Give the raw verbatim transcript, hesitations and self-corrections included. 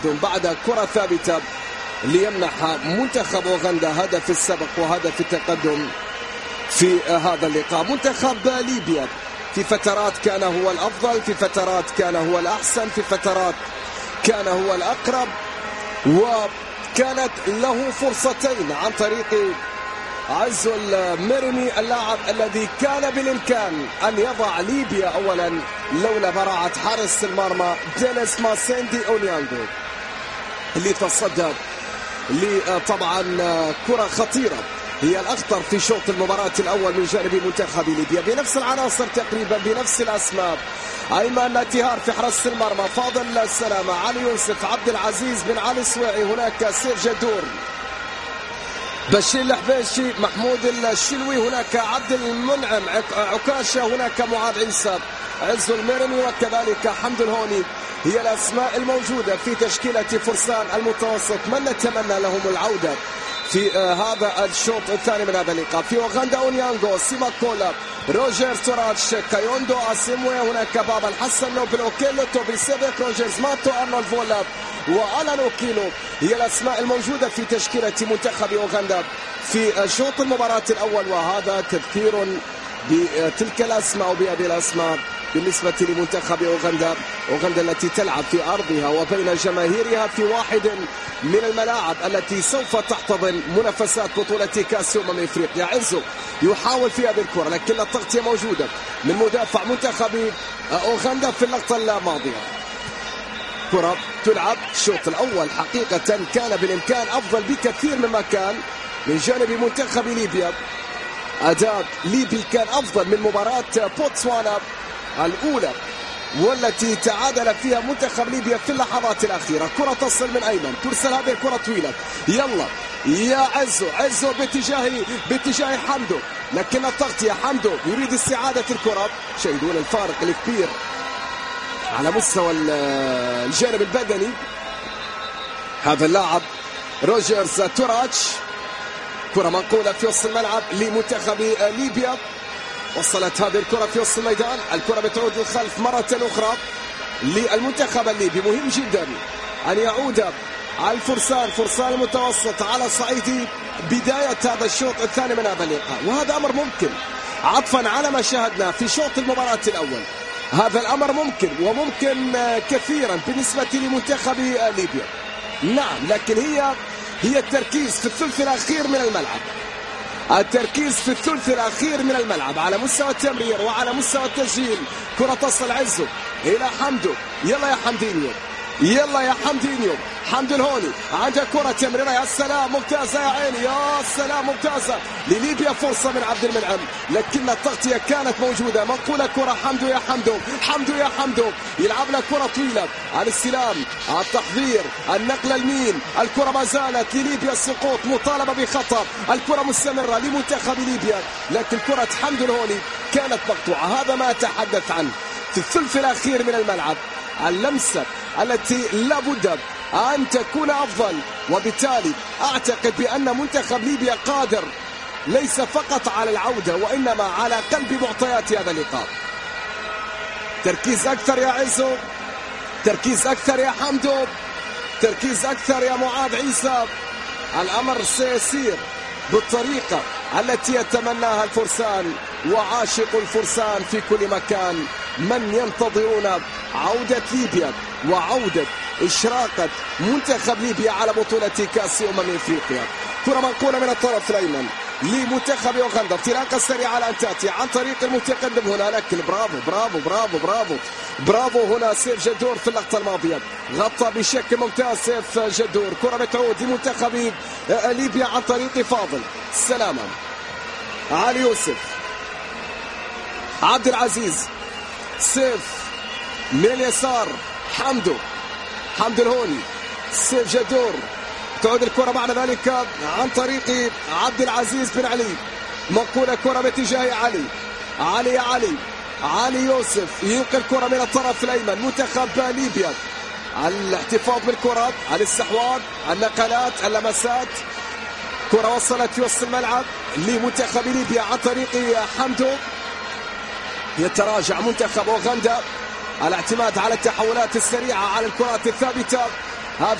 بعد كرة ثابتة ليمنح منتخب أوغندا هدف السبق وهدف التقدم في هذا اللقاء. منتخب ليبيا في فترات كان هو الأفضل، في فترات كان هو الأحسن، في فترات كان هو الأقرب، وكانت له فرصتين عن طريق عزو الميرمي، اللاعب الذي كان بالإمكان أن يضع ليبيا أولا لولا براعة حارس المرمى دينيس ماسيندي أونيانغو اللي تصدى لطبعا كرة خطيرة هي الأخطر في شوط المباراة الأول من جانب منتخب ليبيا، بنفس العناصر تقريبا، بنفس الأسماء: أيمن تيهار في حراسة المرمى، فاضل السلامة، علي يوسف، عبد العزيز بن علي السويعي، هناك سيف جدور، بشير الحبيشي، محمود الشلوي، هناك عبد المنعم عكاشة، هناك معاذ عيسى، عز الميرمي، وكذلك حمد الهوني. هي الأسماء الموجودة في تشكيلة فرسان المتوسط من نتمنى لهم العودة في هذا الشوط الثاني من هذا اللقاء. في أوغندا أونيانغو، سيماكولا، روجر توراتش، كايوندو أسيموي، هناك بابا الحسن، نوبل أوكيلو، توبي سيفيك، روجرز ماتو، أرنولد فولا وألان أوكيلو. هي الأسماء الموجودة في تشكيلة منتخب أوغندا في شوط المباراة الأول، وهذا تذكير بتلك الأسماء وبهذه الأسماء بالنسبة لمنتخب أوغندا. أوغندا التي تلعب في أرضها وبين جماهيرها في واحد من الملاعب التي سوف تحتضن منافسات بطولة كأس أمم إفريقيا. عزو يحاول في هذه الكرة لكن التغطية موجودة من مدافع منتخب أوغندا في اللقطة الماضية. كرة تلعب الشوط الأول حقيقة كان بالإمكان أفضل بكثير مما كان من جانب منتخب ليبيا. أداء ليبي كان أفضل من مباراة بوتسوانا الأولى والتي تعادل فيها منتخب ليبيا في اللحظات الأخيرة. كرة تصل من أيمن، ترسل هذه الكرة طويلة، يلا يا عزو، عزو باتجاه باتجاه حمدو، لكن التغطية، حمدو يريد استعادة الكرة. شاهدون الفارق الكبير على مستوى الجانب البدني. هذا اللاعب روجرز توراتش. كرة منقولة في وسط الملعب لمنتخب ليبيا، وصلت هذه الكرة في وسط الميدان، الكرة بتعود للخلف مرة أخرى للمنتخب الليبي. مهم جدا أن يعود على الفرسان، فرسان المتوسط، على صعيد بداية هذا الشوط الثاني من هذا اللقاء، وهذا أمر ممكن عطفا على ما شاهدنا في شوط المباراة الأول. هذا الأمر ممكن وممكن كثيرا بالنسبة لمنتخب ليبيا، نعم، لكن هي هي التركيز في الثلث الأخير من الملعب، التركيز في الثلث الأخير من الملعب على مستوى التمرير وعلى مستوى التسجيل. كرة تصل عزو إلى حمدو، يلا يا حمدينيو، يلا يا حمدينيو، حمد الهوني عنده كرة تمريرة، يا سلام ممتازة يا عيني، يا سلام ممتازة لليبيا، فرصة من عبد المنعم لكن التغطية كانت موجودة. منقولة كرة، حمدو يا حمدو، حمدو يا حمدو، يلعب لك كرة طويلة على الاستلام، على التحضير، النقلة اليمين، الكرة ما زالت لليبيا السقوط، مطالبة بخطأ، الكرة مستمرة لمنتخب ليبيا لكن كرة حمد الهوني كانت مقطوعة. هذا ما أتحدث عنه في الثلث الأخير من الملعب، اللمسة التي لابد أن تكون أفضل، وبالتالي أعتقد بأن منتخب ليبيا قادر ليس فقط على العودة وإنما على قلب معطيات هذا اللقاء. تركيز أكثر يا عزو، تركيز أكثر يا حمدو، تركيز أكثر يا معاذ عيسى. الأمر سيسير بالطريقة التي يتمناها الفرسان وعاشق الفرسان في كل مكان، من ينتظرون عودة ليبيا وعودة إشراقة منتخب ليبيا على بطولة كأس أمم إفريقيا. كرة منقولة من الطرف الأيمن لمنتخب أوغندا، انطلاقة سريعة الآن تأتي عن طريق المتقدم هنا، لكن برافو برافو برافو برافو برافو هنا سيف جدور في اللقطة الماضية، غطى بشكل ممتاز سيف جدور. كرة بتعود لمنتخب ليبيا عن طريق فاضل السلامة، علي يوسف، عبد العزيز، سيف من اليسار، حمدو، حمد الهوني، سيف جدور، تعود الكرة بعد ذلك عن طريق عبد العزيز بن علي، منقولة كرة باتجاه علي، علي يا علي، علي يوسف ينقل كرة من الطرف الأيمن، منتخب ليبيا الاحتفاظ بالكرة، الاستحواذ، النقلات، اللمسات. كرة وصلت في وسط الملعب لمنتخب ليبيا عن طريق حمدو. يتراجع منتخب أوغندا، الاعتماد على التحولات السريعة على الكرات الثابتة.